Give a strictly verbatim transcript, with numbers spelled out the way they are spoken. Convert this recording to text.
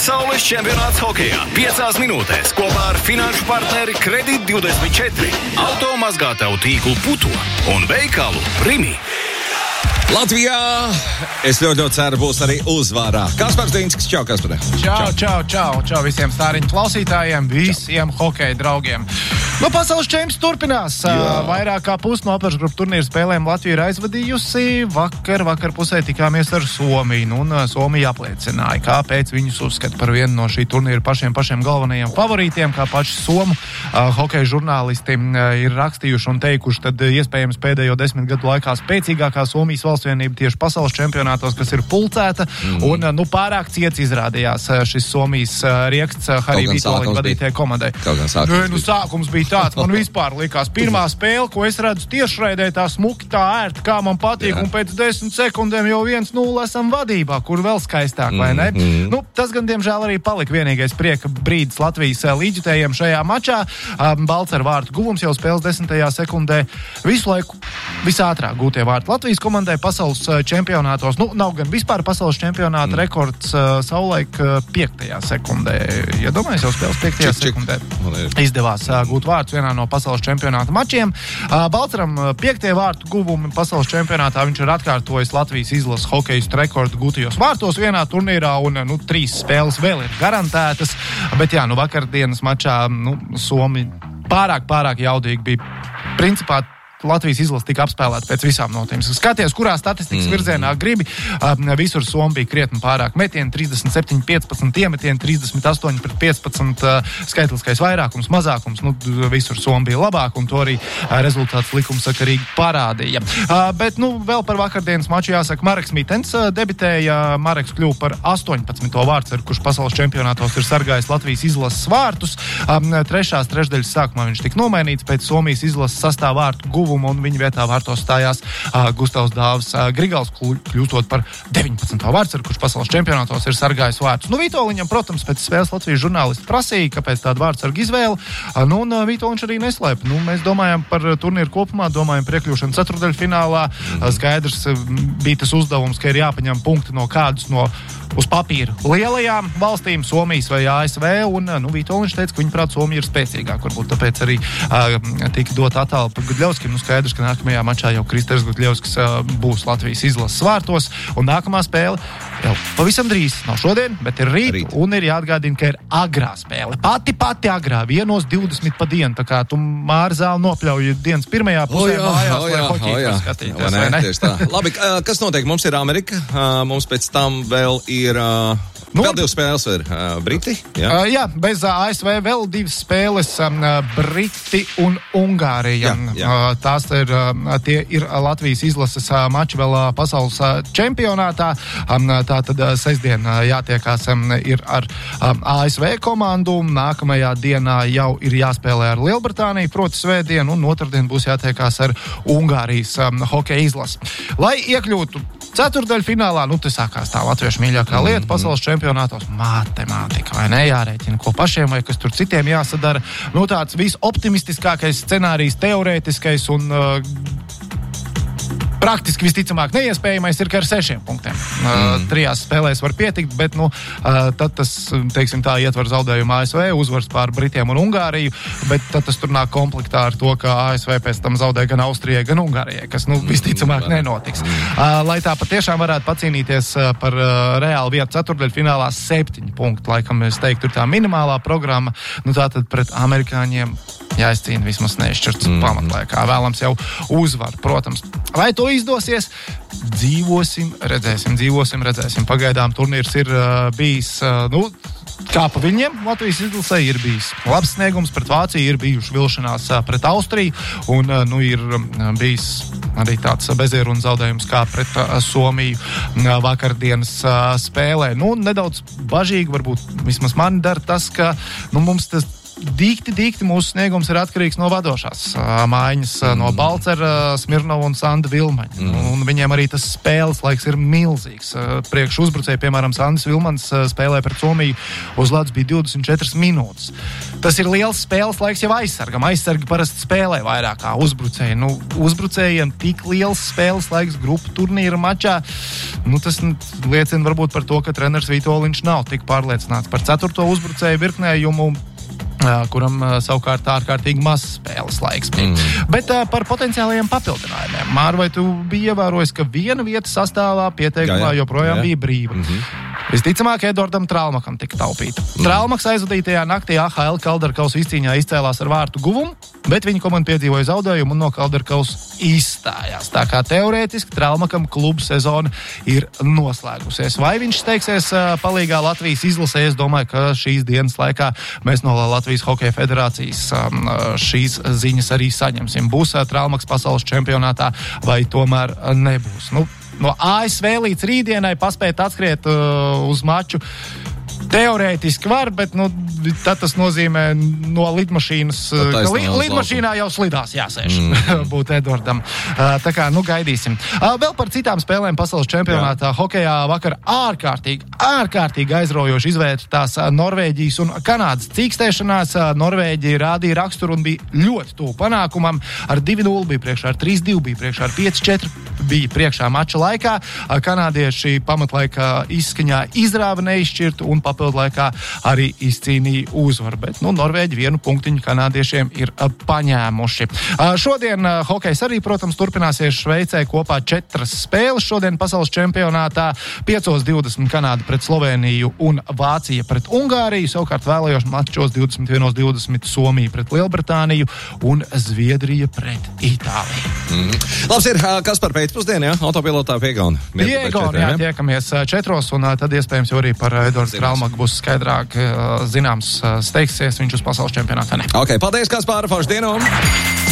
Pasaules čempionāts hokejā piecās minūtēs kopā ar finanšu partneri Kredit divdesmit četri, automazgātavu tīklu Puto un veikalu Rimi. Latvijā es ļoti, ļoti ceru, būs arī uzvārā. Kaspars Dīnskis, čau, Kaspar. Čau, čau, čau, čau visiem stāriņu klausītājiem, visiem hokeja draugiem. Nu, pasaules čemps turpinās. Jā. Vairāk kā pusi no apakšgrupu turnīru spēlēm Latvija ir aizvadījusi. Vakar, vakar pusē tikāmies ar Somiju, nu, un Somija apliecināja, kāpēc viņus uzskata par vienu no šī turnīra pašiem, pašiem galvenajiem favorītiem, kā paši Somu uh, hokeja žurnālisti uh, ir rakstījuši un teikuši, tad iespējams pēdējo desmit gadu laikā spēcīgākā Somijas valsts vienība tieši pasaules čempionātos, kas ir pulcēta, mm. un, nu, pārāk ciets izrādījās šis Somijas rieksts Harī Vitoļņa vadītajai komandai. Nē, nu, sākums bija tāds, man vispār likās pirmā spēle, ko es redzu tiešraidē, tā smuki, tā ērti, kā man patīk, jā. Un pēc desmit sekundēm jau viens nulle esam vadībā, kur vēl skaistāk, vai ne? Mm. Nu, tas gan, diemžēl, arī palika vienīgais prieka brīdis Latvijas līdzjutējiem šajā mačā. Um, Balts ar vārtu guvums jau spēles desmitajā sekundē. Visu laiku visātrāk gūtie vārti Latvijas komandai pasaules čempionātos. Nu, nav gan vispār pasaules čempionāta mm. rekords uh, savulaik uh, piektajā sekundē. Ja domāju, jau spēles piektajā čik, sekundē čik. Izdevās uh, gūt vārtus vienā no pasaules čempionāta mačiem. Uh, Balcaram uh, piektie vārtu guvumi pasaules čempionātā viņš ir atkārtojis Latvijas izlases hokejistu rekordu gūtajos vārtos vienā turnīrā, un nu, trīs spēles vēl ir garantētas. Bet jā, nu vakardienas mačā nu, Somi pārāk, pārāk jaudīgi bija. Principā Latvijas izlase tika apspēlēta pēc visām notīm. Skaties, kurā statistikas mm. virzienā gribi. Uh, visur Somi bija krietni pārāk metieni, trīsdesmit septiņi piecpadsmit iemetieni, trīsdesmit astoņi pret piecpadsmit uh, skaitliskais vairākums, mazākums. Nu, visur Somi bija labāk, un to arī uh, rezultāts likumsakarīgi parādīja. Uh, bet, nu, vēl par vakardienas maču jāsaka, Mareks Mitens uh, debitēja. Mareks kļuva par astoņpadsmito vārdsargu, kurš pasaules čempionātos ir sargājis Latvijas izlases vārtus. Um, trešās trešdaļas sākumā viņš tika nomainīts pēc Somijas izlases sastāv vārtu guvu, un viņa vietā vārtos stājās uh, Gustavs Dāvis uh, Grigals, kļūstot par deviņpadsmito vārdsargu, kurš pasaules čempionātos ir sargājis vārtus. Nu, Vitoļņam, protams, pēc spēles Latvijas žurnālisti prasīja, kāpēc tāda vārdsarga izvēle. Uh, nu, un uh, Vitoļņš arī neslēpa. Nu, mēs domājam par turnīru kopumā, domājam par iekļūšanu ceturtdaļfinālā. Uh, skaidrs uh, bija tas uzdevums, ka ir jāpaņem punkti no kādas no uz papīra lielajām valstīm, Somijas vai A S V, un nu, Vitoļņš teica, ka viņuprāt Somija ir spēcīgāk, varbūt tāpēc arī uh, tika dot attālu par Gudļevskim. Nu, skaidrs, ka nākamajā mačā jau Kristers Gudļevskis uh, būs Latvijas izlases vārtos, un nākamā spēle jau pavisam drīz, nav šodien, bet ir rīt, rīt. Un ir jāatgādina, ka ir agrā spēle. Pati, pati agrā, vienos divdesmit pa dienu, tā kā tu Mārzāli nopļauji dienas pirmajā pusē o, jā, mājās, o, jā, lai hoķī o, jā. paskatīties, vai ne? vai ne? Tieši tā. Labi, kas notiek? Mums ir Amerika, mums pēc tam vēl ir uh, nu, vēl divas spēles ir uh, Briti. Jā, uh, jā bez uh, A S V vēl divas spēles um, Briti un Ungārija. Jā, jā. Uh, tās ir, uh, tie ir Latvijas izlases uh, mači vēl uh, pasaules uh, čempionātā. Um, tā tad uh, sestdien uh, jātiekās um, ir ar um, A S V komandu. Nākamajā dienā jau ir jāspēlē ar Lielbritāniju, proti svētdien, un otrdien būs jātiekās ar Ungārijas um, hokeja izlasi. Lai iekļūtu ceturtdaļfinālā, nu, te sākās tā latviešu mīļākā lieta pasaules čempionātos - matemātika, vai ne, jārēķina, ko pašiem vai kas tur citiem jāsadara. Nu, tāds visoptimistiskākais scenārijs, teorētiskais un uh, praktiski visticamāk neiespējamais ir, ka ar sešiem punktiem. Mm. Uh, trijās spēlēs var pietikt, bet, nu, uh, tad tas, teiksim tā, ietver zaudējumu A S V, uzvars pār Britiem un Ungāriju, bet tad tas tur nāk komplektā ar to, ka A S V pēc tam zaudē gan Austrijai, gan Ungārijai, kas, nu, visticamāk nenotiks. Uh, lai tā patiešām varētu pacīnīties uh, par uh, reālu vietu ceturtdaļfinālā, septiņi punkti, laikam, es teiktu, ir tā minimālā programma, nu, tātad pret amerikāņiem jāizcīna vismaz neizšķirts mm. pamatlaikā. Vēlams jau uzvar, protams. Vai to izdosies? Dzīvosim, redzēsim, dzīvosim, redzēsim. Pagaidām turnīrs ir uh, bijis, uh, nu, kā pa viņiem Latvijas izlasē ir bijis labs sniegums, pret Vāciju ir bijuši vilšanās uh, pret Austriju, un, uh, nu, ir uh, bijis arī tāds bezierunas zaudējums kā pret uh, Somiju uh, vakardienas uh, spēlē. Nu, nedaudz bažīgi, varbūt vismaz man dara tas, ka, nu, mums tas dikti, dikti mūsu sniegums ir atkarīgs no vadošās mājiņas, mm. no Balcera, Smirnova un Sanda Vilmaņa. Mm. Un viņiem arī tas spēles laiks ir milzīgs. Priekš uzbrucēji, piemēram, Sandis Vilmans spēlē pret Somiju uz ledus bija divdesmit četras minūtes. Tas ir liels spēles laiks jau aizsargam. Aizsargi parasti spēlē vairāk kā uzbrucēji. Nu, uzbrucējiem tik liels spēles laiks grupu turnīra mačā, nu, tas liecina varbūt par to, ka treneris Vitoļiņš nav tik pārliecināts par ceturto uzbrucēju virknējumu, kuram savukārt ārkārtīgi maz spēles laiks bija. Mm. Bet uh, par potenciālajiem papildinājumiem. Mār, vai tu biji ievērojis, ka viena vieta sastāvā pieteikumā jā, jā. joprojām jā. bija brīva? Mm-hmm. Visticamāk, Edvardam Trālmakam tika taupīta. Mm. Trālmaks aizvadītajā naktī A H L Kalderkaus izcīņā izcēlās ar vārtu guvumu, bet viņa komanda piedzīvoja zaudējumu un no Kalderkaus izstājās. Tā kā teorētiski Trālmakam klubu sezona ir noslēgusies. Vai viņš steigsies uh, palīgā Latvijas izlasē? Es domāju, ka šīs dienas laikā mēs no Latvijas Hokeja federācijas um, šīs ziņas arī saņemsim. Būs uh, Trālmaks pasaules čempionātā vai tomēr uh, nebūs? Nu, no A S V līdz rītdienai paspēt atskriet uh, uz maču teorētiski var, bet nu, tad tas nozīmē no lidmašīnas, ka li, lidmašīnā jau slidās jāsēž mm. būt Edvardam. Uh, tā kā, nu, gaidīsim. Uh, vēl par citām spēlēm pasaules čempionātā Jā. hokejā vakar ārkārtīgi, ārkārtīgi aizraujoši izvērtās uh, Norvēģijas un Kanādas cīkstēšanās. Uh, Norvēģi rādīja raksturu un bija ļoti tuvu panākumam. Ar divi nulle bija priekšā, ar trīs divi bija priekšā, ar pieci četri bija priekšā mača laikā. Uh, kanādieši pamatlaikā izskaņā izrāva neizšķirtu un papildu laikā arī izcīnīja uzvaru, bet, nu, Norvēģi vienu punktiņu kanādiešiem ir uh, paņēmuši. Uh, šodien uh, hokejs arī, protams, turpināsies Šveicē kopā četras spēles. Šodien pasaules čempionātā piecos divdesmit Kanāda pret Sloveniju un Vācija pret Ungāriju, savukārt vēlējos mačos divdesmit viens divdesmit Somija pret Lielbritāniju un Zviedrija pret Itāliju. Mm. Labs ir, kas par pēcpusdienu, jā? Autopilotā Piegauna. Piegauna, jā, tiekamies četros un tad iespējams jau arī par Edvardu Trālmaku būs skaidrāk zināms steigsies viņš uz pasaules čempionātā. Ne. Ok, paldies, Kaspāra, foršu dienu!